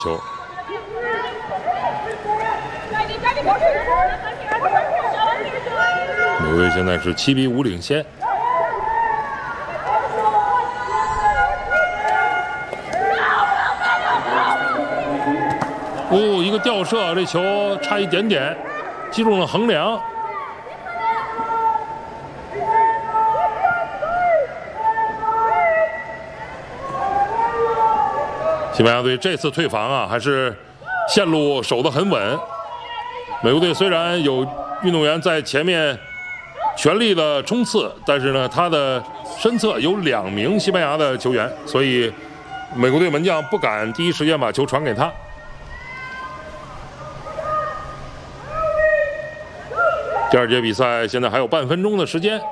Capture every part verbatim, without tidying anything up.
球。美国队现在是七比五领先。哦，一个吊射，这球差一点点击中了横梁。 西班牙队这次退防啊，还是线路守得很稳。美国队虽然有运动员在前面全力的冲刺，但是呢，他的身侧有两名西班牙的球员，所以美国队门将不敢第一时间把球传给他。第二节比赛现在还有半分钟的时间。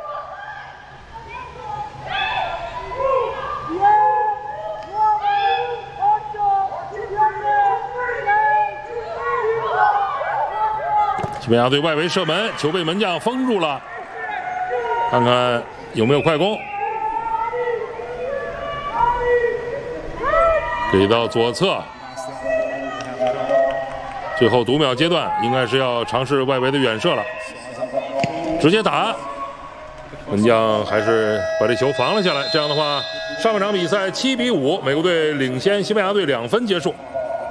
西班牙队外围射门，球被门将封住了，看看有没有快攻。给到左侧，最后读秒阶段应该是要尝试外围的远射了，直接打，门将还是把这球防了下来。这样的话，上半场比赛七比五，美国队领先西班牙队两分结束。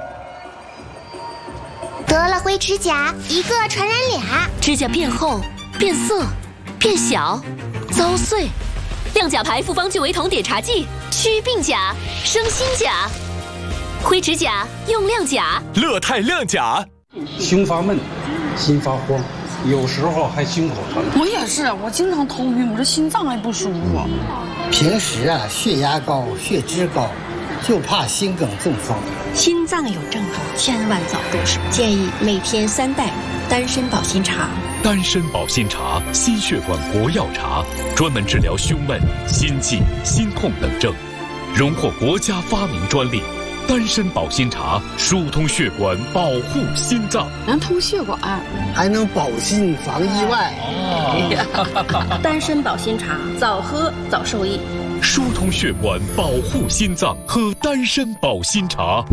得了灰指甲，一个传染俩， 指甲变厚、变色、变小、遭碎。亮甲牌复方聚维酮碘茶剂，祛病甲、生新甲。灰指甲用亮甲， 乐泰亮甲。 胸发闷，心发慌，有时候还心口疼。 我也是，我经常头晕，我这心脏还不舒服。 平时啊，血压高、血脂高。 就怕心梗中风， 心脏有症状千万早入手。建议每天三袋丹参保心茶。 丹参保心茶，心血管国药茶，专门治疗胸闷、心悸、心痛等症，荣获国家发明专利。丹参保心茶疏通血管，保护心脏， 能通血管， 还能保心防意外。 哦、丹参保心茶，早喝早受益。 疏通血管，保护心脏，喝丹参保心茶。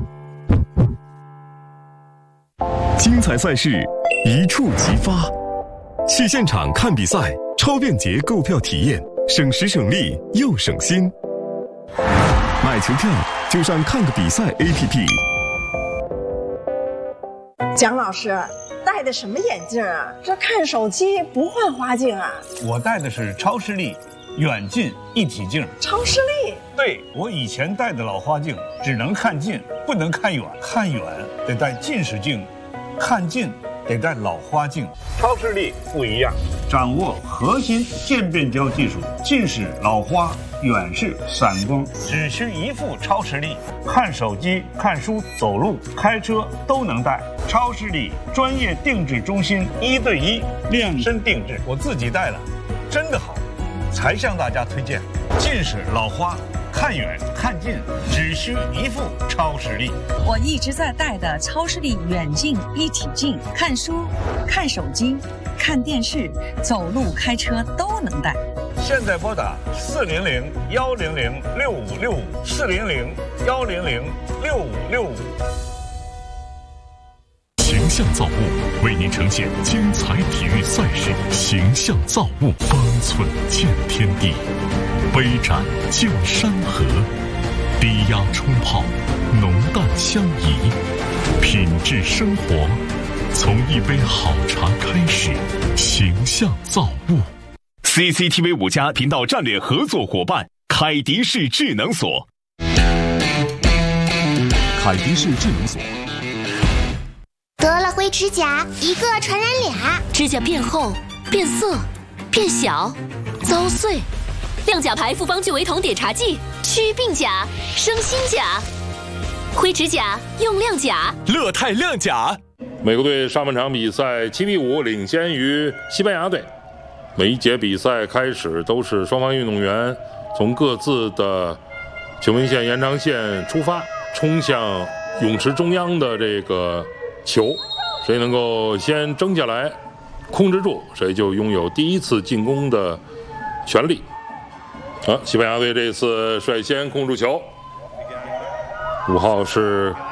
精彩赛事，一触即发。去现场看比赛，超便捷购票体验，省时省力又省心。买球票就上看个比赛 A P P。 蒋老师戴的什么眼镜啊？这看手机不换花镜啊？ 我戴的是超视力。 远近一体镜， 超视力。 对，我以前戴的老花镜只能看近，不能看远。看远得戴近视镜，看近得戴老花镜。超视力不一样，掌握核心渐变焦技术，近视、老花、远视、散光，只需一副超视力，看手机、看书、走路、开车都能戴。超视力专业定制中心，一对一量身定制，我自己戴了，真的好。 才向大家推荐，近视、老花，看远看近只需一副超视力。 我一直在戴的超视力远近一体镜，看书、看手机、看电视、走路、开车都能戴。 现在拨打四零零幺零零六五六五四零零幺零零六五六五。 形象造物为您呈现精彩体育赛事，形象造物方寸见天地，杯盏见山河，低压冲泡，浓淡相宜，品质生活，从一杯好茶开始。形象造物 ，C C T V 五家频道战略合作伙伴，凯迪士智能锁， 凯迪士智能锁。 得了灰指甲，一个传染俩， 指甲变厚、变色、变小、遭碎。亮甲牌复方聚维酮碘茶剂，祛病甲、生新甲。灰指甲用亮甲， 乐泰亮甲。 美国队上半场比赛七比五领先于西班牙队。每一节比赛开始都是双方运动员从各自的球门线延长线出发，冲向泳池中央的这个。 球，谁能够先争下来，控制住，谁就拥有第一次进攻的权利。啊，西班牙队这次率先控住球，五号是